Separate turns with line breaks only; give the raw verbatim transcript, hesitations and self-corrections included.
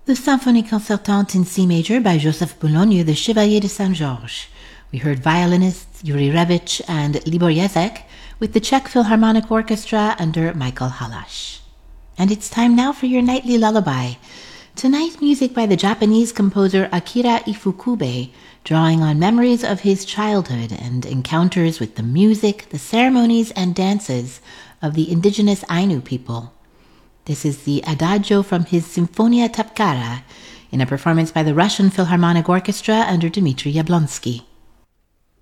The Symphonie Concertante in C major by Joseph Boulogne, the Chevalier de Saint-Georges. We heard violinists Yuri Revich and Libor Jezek with the Czech Philharmonic Orchestra under Michael Halasz. And it's time now for your nightly lullaby. Tonight, music by the Japanese composer Akira Ifukube, drawing on memories of his childhood and encounters with the music, the ceremonies, and dances of the indigenous Ainu people. This is the Adagio from his Symphonia Tapkara, in a performance by the Russian Philharmonic Orchestra under Dmitry Yablonsky.